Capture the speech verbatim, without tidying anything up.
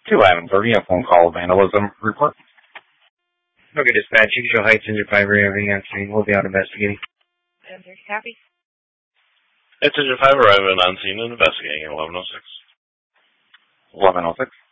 two eleven thirty, a phone call vandalism report. Okay, dispatch, you can show Heights Engine five arriving on scene. We'll be out investigating. Copy. Heights Engine five arriving on scene and investigating at eleven oh six. eleven oh six.